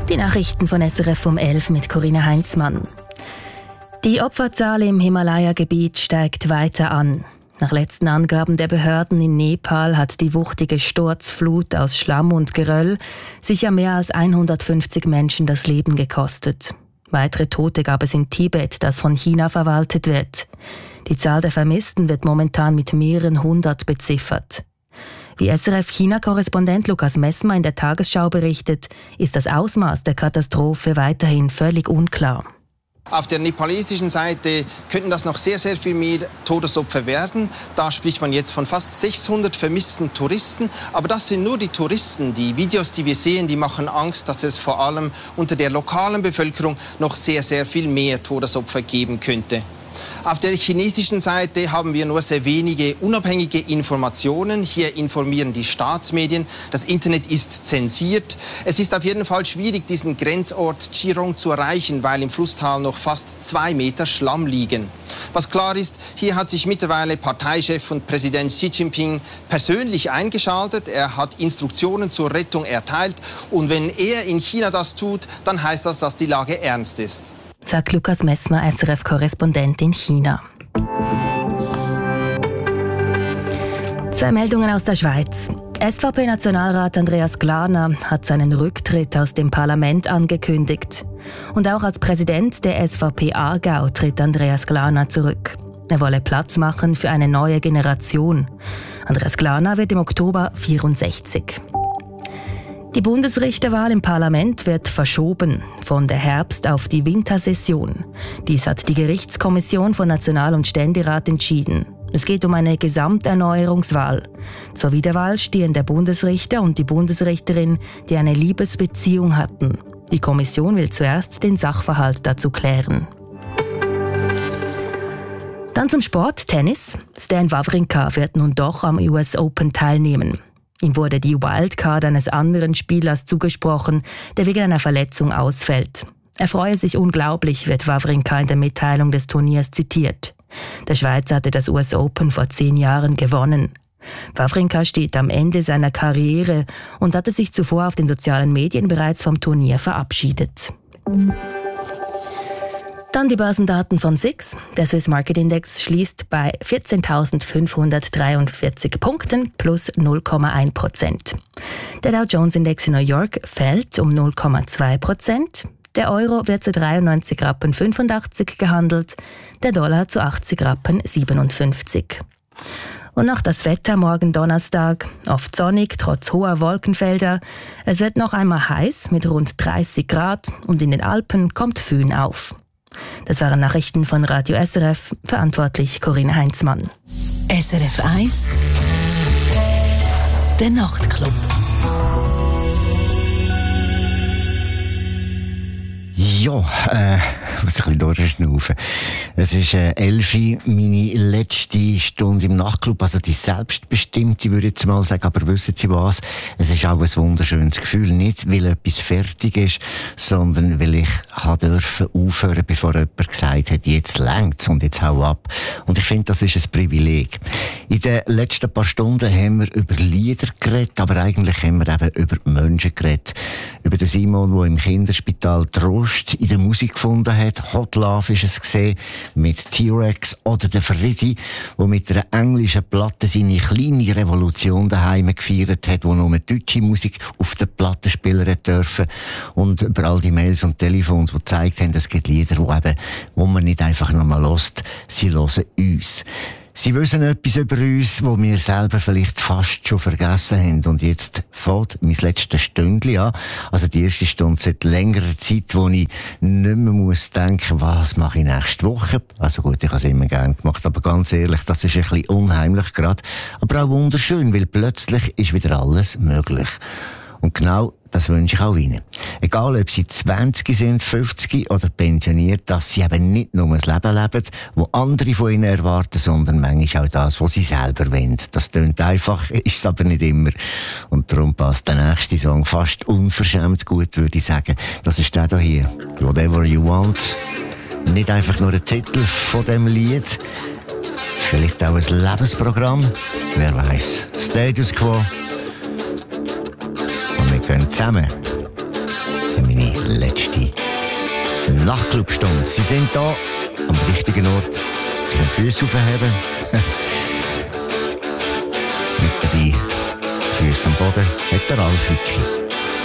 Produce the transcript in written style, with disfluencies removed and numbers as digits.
Die Nachrichten von SRF um 11 mit Corinna Heinzmann. Die Opferzahl im Himalaya-Gebiet steigt weiter an. Nach letzten Angaben der Behörden in Nepal hat die wuchtige Sturzflut aus Schlamm und Geröll sicher mehr als 150 Menschen das Leben gekostet. Weitere Tote gab es in Tibet, das von China verwaltet wird. Die Zahl der Vermissten wird momentan mit mehreren hundert beziffert. Wie SRF-China-Korrespondent Lukas Messmer in der Tagesschau berichtet, ist das Ausmaß der Katastrophe weiterhin völlig unklar. Auf der nepalesischen Seite könnten das noch sehr, sehr viel mehr Todesopfer werden. Da spricht man jetzt von fast 600 vermissten Touristen. Aber das sind nur die Touristen. Die Videos, die wir sehen, die machen Angst, dass es vor allem unter der lokalen Bevölkerung noch sehr, sehr viel mehr Todesopfer geben könnte. Auf der chinesischen Seite haben wir nur sehr wenige unabhängige Informationen. Hier informieren die Staatsmedien. Das Internet ist zensiert. Es ist auf jeden Fall schwierig, diesen Grenzort Chirong zu erreichen, weil im Flusstal noch fast 2 Meter Schlamm liegen. Was klar ist, hier hat sich mittlerweile Parteichef und Präsident Xi Jinping persönlich eingeschaltet. Er hat Instruktionen zur Rettung erteilt. Und wenn er in China das tut, dann heißt das, dass die Lage ernst ist. Sagt Lukas Messmer, SRF-Korrespondent in China. 2 Meldungen aus der Schweiz. SVP-Nationalrat Andreas Glarner hat seinen Rücktritt aus dem Parlament angekündigt. Und auch als Präsident der SVP Aargau tritt Andreas Glarner zurück. Er wolle Platz machen für eine neue Generation. Andreas Glarner wird im Oktober 64. Die Bundesrichterwahl im Parlament wird verschoben, von der Herbst- auf die Wintersession. Dies hat die Gerichtskommission von National- und Ständerat entschieden. Es geht um eine Gesamterneuerungswahl. Zur Wiederwahl stehen der Bundesrichter und die Bundesrichterin, die eine Liebesbeziehung hatten. Die Kommission will zuerst den Sachverhalt dazu klären. Dann zum Sport, Tennis. Stan Wawrinka wird nun doch am US Open teilnehmen. Ihm wurde die Wildcard eines anderen Spielers zugesprochen, der wegen einer Verletzung ausfällt. Er freue sich unglaublich, wird Wawrinka in der Mitteilung des Turniers zitiert. Der Schweizer hatte das US Open vor 10 Jahren gewonnen. Wawrinka steht am Ende seiner Karriere und hatte sich zuvor auf den sozialen Medien bereits vom Turnier verabschiedet. Dann die Börsendaten von SIX. Der Swiss Market Index schließt bei 14.543 Punkten plus 0,1%. Der Dow Jones Index in New York fällt um 0,2%. Der Euro wird zu 93,85 Rappen gehandelt, der Dollar zu 80,57 Rappen. Und noch das Wetter morgen Donnerstag. Oft sonnig, trotz hoher Wolkenfelder. Es wird noch einmal heiß mit rund 30 Grad und in den Alpen kommt Föhn auf. Das waren Nachrichten von Radio SRF, verantwortlich Corinna Heinzmann. SRF 1 Der Nachtclub. Ja, muss ein bisschen durchschnaufen. Es ist 11 Uhr, meine letzte Stunde im Nachtclub, also die selbstbestimmte, würde ich jetzt mal sagen. Aber wissen Sie was? Es ist auch ein wunderschönes Gefühl. Nicht, weil etwas fertig ist, sondern weil ich durfte aufhören, bevor jemand gesagt hat, jetzt längt's und jetzt hau ab. Und ich finde, das ist ein Privileg. In den letzten paar Stunden haben wir über Lieder geredet, aber eigentlich haben wir eben über Menschen geredet. Über den Simon, der im Kinderspital Trost in der Musik gefunden hat. Hot Love ist es gesehen, mit T-Rex. Oder der Freddy, der mit einer englischen Platte seine kleine Revolution daheim gefeiert hat, wo nur deutsche Musik auf der Platte spielen dürfen. Und über all die Mails und Telefons, die gezeigt haben, es gibt Lieder, wo man nicht einfach nochmal hört, sie hören uns. Sie wissen etwas über uns, was wir selber vielleicht fast schon vergessen haben. Und jetzt fängt mein letztes Stündchen an. Also die erste Stunde seit längerer Zeit, wo ich nicht mehr muss denken, was mache ich nächste Woche. Also gut, ich habe es immer gern gemacht, aber ganz ehrlich, das ist ein bisschen unheimlich gerade. Aber auch wunderschön, weil plötzlich ist wieder alles möglich. Und genau das wünsche ich auch Ihnen. Egal, ob Sie 20 sind, 50 oder pensioniert, dass Sie eben nicht nur ein Leben leben, das andere von Ihnen erwarten, sondern manchmal auch das, was Sie selber wollen. Das klingt einfach, ist es aber nicht immer. Und darum passt der nächste Song fast unverschämt gut, würde ich sagen. Das ist der hier. Whatever You Want. Nicht einfach nur ein Titel von dem Lied. Vielleicht auch ein Lebensprogramm. Wer weiß. Status Quo. Und wir gehen zusammen in meine letzte Nachtclubstunde. Sie sind da am richtigen Ort. Sie können die Füße aufheben. Mit dabei, Füße am Boden, hat der Ralf Wicki.